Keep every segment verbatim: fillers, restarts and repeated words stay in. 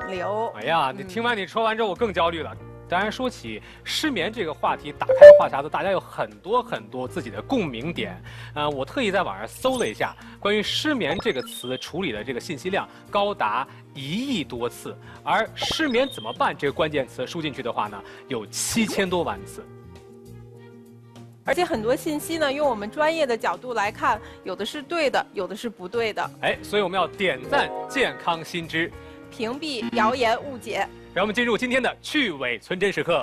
流。 哎呀，你听完你说完之后，我更焦虑了。当然，说起失眠这个话题，打开话匣子，大家有很多很多自己的共鸣点。呃，我特意在网上搜了一下，关于失眠这个词处理的这个信息量高达一亿多次，而失眠怎么办这个关键词输进去的话呢，有七千多万次。 而且很多信息呢，用我们专业的角度来看，有的是对的，有的是不对的。 哎，所以我们要点赞健康新知， 屏蔽谣言误解。 让我们进入今天的去伪存真时刻。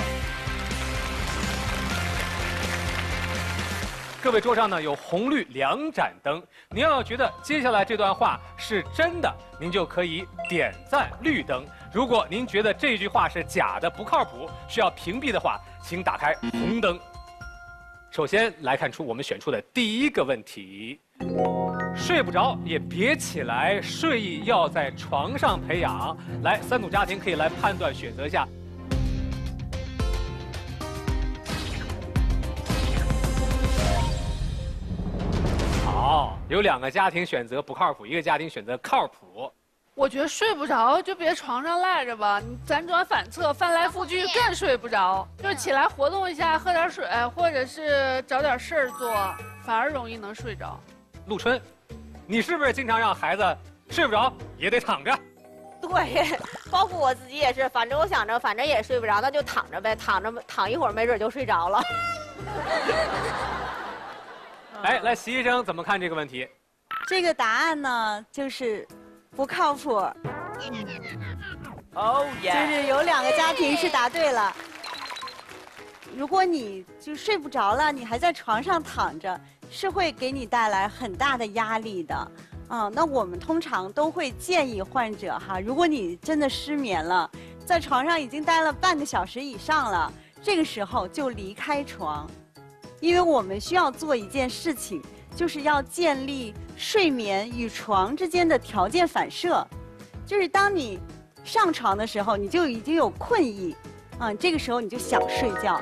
各位桌上呢有红绿两盏灯，您要觉得接下来这段话是真的，您就可以点赞绿灯；如果您觉得这句话是假的、不靠谱，需要屏蔽的话，请打开红灯。首先来看出我们选出的第一个问题。睡不着也别起来，睡意要在床上培养。来，三组家庭可以来判断选择一下。好，有两个家庭选择不靠谱，一个家庭选择靠谱。 我觉得睡不着就别床上赖着吧，你辗转反侧、翻来覆去更睡不着。就是起来活动一下，喝点水，或者是找点事儿做，反而容易能睡着。 陆春，你是不是经常让孩子睡不着也得躺着？ 对，包括我自己也是，反正我想着，反正也睡不着，那就躺着呗，躺着躺一会儿，没准就睡着了。 哎，来，习医生怎么看这个问题？ 这个答案呢，就是不靠谱。 哦耶！ 就是有两个家庭是答对了。如果你就睡不着了，你还在床上躺着，是会给你带来很大的压力的。嗯，那我们通常都会建议患者哈，如果你真的失眠了，在床上已经待了半个小时以上了，这个时候就离开床，因为我们需要做一件事情，就是要建立睡眠与床之间的条件反射，就是当你上床的时候，你就已经有困意，嗯，这个时候你就想睡觉。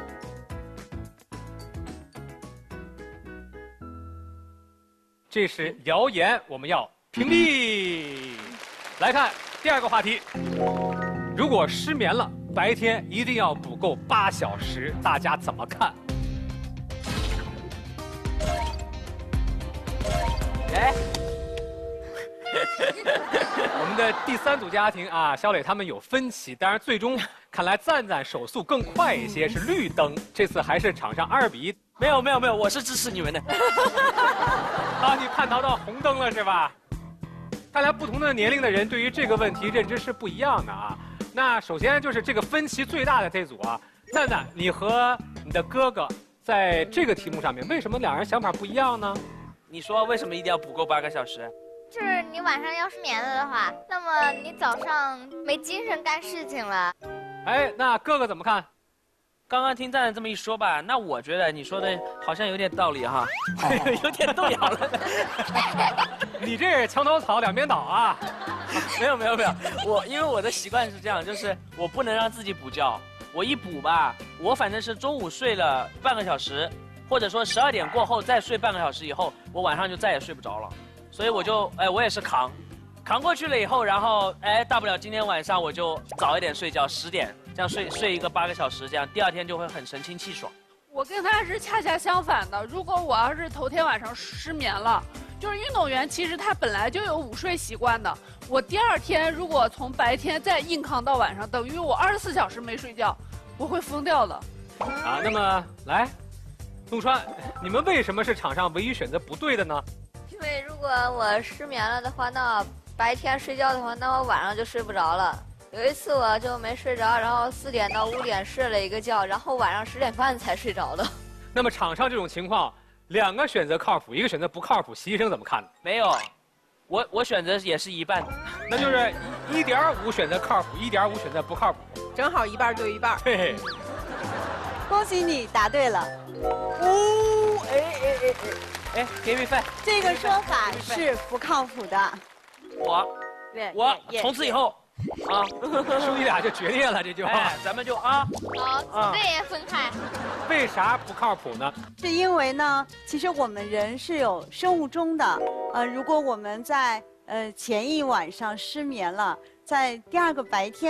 这是谣言，我们要屏蔽。来看第二个话题，如果失眠了，白天一定要补够八小时，大家怎么看？哎，我们的第三组家庭啊，肖磊他们有分歧，当然最终看来赞赞手速更快一些，是绿灯。这次还是场上二比一。 没有没有没有，我是支持你们的。 啊，你叛逃到红灯了是吧？看来不同的年龄的人对于这个问题认知是不一样的啊。那首先就是这个分歧最大的这组啊，赞赞，你和你的哥哥在这个题目上面，为什么两人想法不一样呢？ 你说为什么一定要补够八个小时？ 就是你晚上要失眠了的话，那么你早上没精神干事情了。 哎，那哥哥怎么看？ 刚刚听赞赞这么一说吧，那我觉得你说的好像有点道理哈，有点动摇了。 你这是墙头草两边倒啊！ 没有没有没有，我因为我的习惯是这样，就是我不能让自己补觉，我一补吧，我反正是中午睡了半个小时，或者说十二点过后再睡半个小时以后，我晚上就再也睡不着了，所以我就哎我也是扛，扛过去了以后，然后哎大不了今天晚上我就早一点睡觉，十点。这样睡睡一个八个小时，这样第二天就会很神清气爽。 我跟他是恰恰相反的。如果我要是头天晚上失眠了，就是运动员其实他本来就有午睡习惯的。我第二天如果从白天再硬扛到晚上，等于我二十四小时没睡觉，我会疯掉的。 啊，那么来，陆川，你们为什么是场上唯一选择不对的呢？ 因为如果我失眠了的话，那白天睡觉的话，那我晚上就睡不着了。有一次我就没睡着，然后四点到五点睡了一个觉，然后晚上十点半才睡着的。 那么场上这种情况，两个选择靠谱，一个选择不靠谱，习医生怎么看？ 没有，我我选择也是一半， 那就是一点五选择靠谱，一点五选择不靠谱， 正好一半对一半。 嘿嘿， 恭喜你答对了。 哦，哎哎哎哎，哎 ，give me five。 这个说法是不靠谱的。 我，我从此以后。啊， 兄弟俩就决裂了，这句话， 哎，咱们就啊， 好，子也分开。 为啥不靠谱呢？ 是因为呢，其实我们人是有生物钟的，呃，如果我们在呃前一晚上失眠了，在第二个白天。